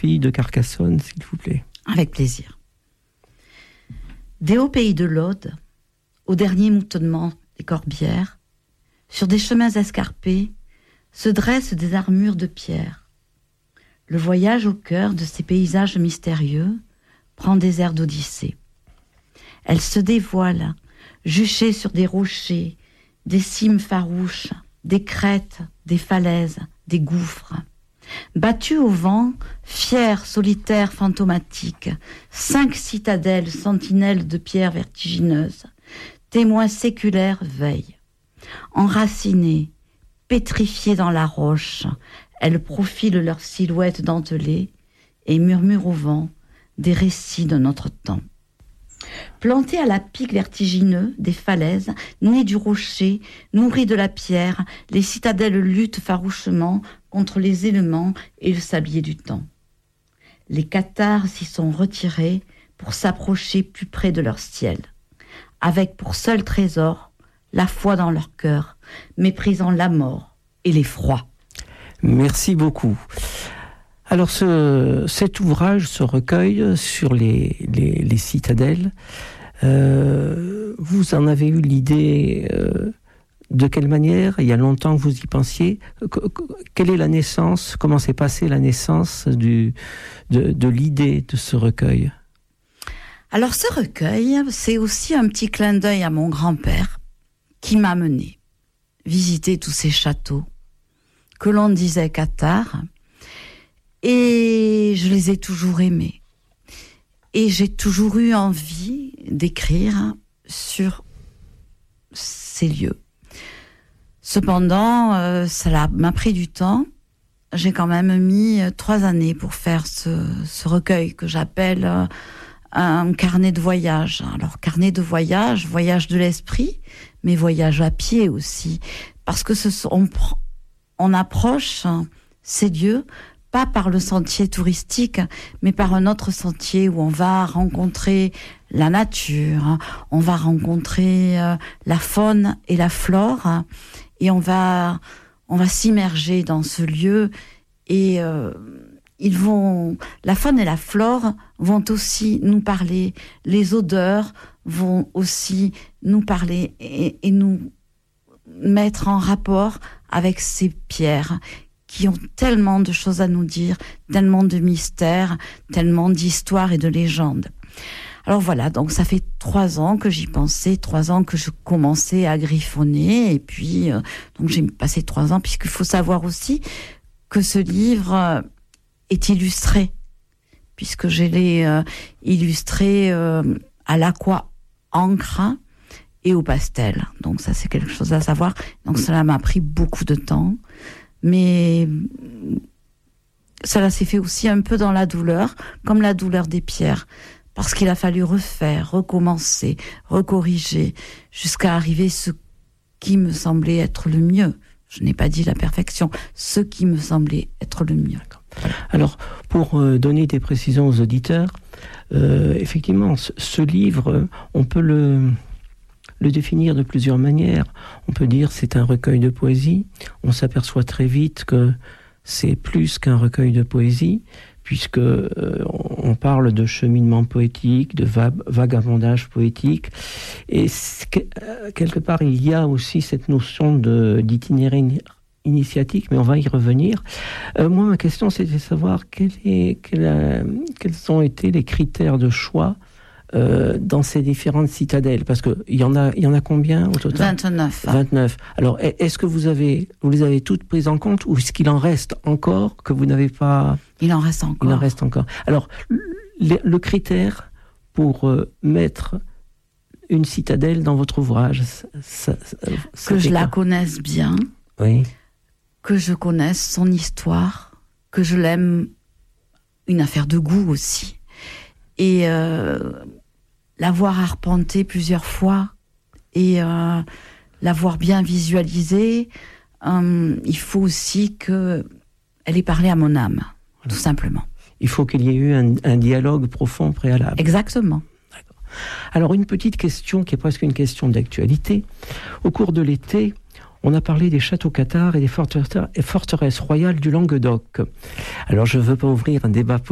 fille de Carcassonne, s'il vous plaît. Avec plaisir. Des hauts pays de l'Aude, au dernier moutonnement des corbières, sur des chemins escarpés, se dressent des armures de pierre. Le voyage au cœur de ces paysages mystérieux prend des airs d'Odyssée. Elle se dévoile, juchée sur des rochers, des cimes farouches, des crêtes, des falaises, des gouffres. Battue au vent, fière, solitaire, fantomatique, 5 citadelles sentinelles de pierres vertigineuses, témoins séculaires veillent. Enracinées, pétrifiées dans la roche, elles profilent leurs silhouettes dentelées et murmurent au vent des récits de notre temps. Plantées à la pic vertigineux des falaises, nées du rocher, nourries de la pierre, les citadelles luttent farouchement contre les éléments et le sablier du temps. Les cathares s'y sont retirés pour s'approcher plus près de leur ciel, avec pour seul trésor la foi dans leur cœur, méprisant la mort et l'effroi. Merci beaucoup. Alors cet ouvrage, ce recueil sur les citadelles, vous en avez eu l'idée de quelle manière? Il y a longtemps que vous y pensiez. Quelle est la naissance? Comment s'est passée la naissance de l'idée de ce recueil? Alors ce recueil, c'est aussi un petit clin d'œil à mon grand-père qui m'a mené visiter tous ces châteaux que l'on disait cathares. Et je les ai toujours aimés. Et j'ai toujours eu envie d'écrire sur ces lieux. Cependant, ça m'a pris du temps. J'ai quand même mis 3 années pour faire ce recueil que j'appelle un carnet de voyage. Alors, carnet de voyage, voyage de l'esprit, mais voyage à pied aussi. Parce que on approche ces lieux pas par le sentier touristique, mais par un autre sentier où on va rencontrer la nature, on va rencontrer la faune et la flore, et on va s'immerger dans ce lieu, et la faune et la flore vont aussi nous parler, les odeurs vont aussi nous parler et nous mettre en rapport avec ces pierres qui ont tellement de choses à nous dire, tellement de mystères, tellement d'histoires et de légendes. Alors voilà, donc ça fait 3 ans que j'y pensais, 3 ans que je commençais à griffonner, et puis donc j'ai passé 3 ans, puisqu'il faut savoir aussi que ce livre est illustré, puisque je l'ai illustré à l'aqua encre et au pastel. Donc ça, c'est quelque chose à savoir. Donc cela m'a pris beaucoup de temps. Mais cela s'est fait aussi un peu dans la douleur, comme la douleur des pierres, parce qu'il a fallu refaire, recommencer, recorriger, jusqu'à arriver ce qui me semblait être le mieux. Je n'ai pas dit la perfection, ce qui me semblait être le mieux. Alors, pour donner des précisions aux auditeurs, effectivement, ce livre, on peut le définir de plusieurs manières. On peut dire c'est un recueil de poésie. On s'aperçoit très vite que c'est plus qu'un recueil de poésie, puisque on parle de cheminement poétique, de vagabondage poétique, et quelque part il y a aussi cette notion d'itinéraire initiatique, mais on va y revenir. Moi, ma question, c'était de savoir quels ont été les critères de choix dans ces différentes citadelles, parce que il y en a combien au total? 29. Alors, est-ce que vous les avez toutes prises en compte, ou est-ce qu'il en reste encore que vous n'avez pas? Il en reste encore. Alors, le critère pour mettre une citadelle dans votre ouvrage, que je la connaisse bien, oui, que je connaisse son histoire, que je l'aime, une affaire de goût aussi, et l'avoir arpentée plusieurs fois et l'avoir bien visualisée. Il faut aussi qu'elle ait parlé à mon âme, tout simplement. Il faut qu'il y ait eu un dialogue profond préalable. Exactement. D'accord. Alors, une petite question qui est presque une question d'actualité. Au cours de l'été, on a parlé des châteaux cathares et des forteresses royales du Languedoc. Alors, je ne veux pas ouvrir un débat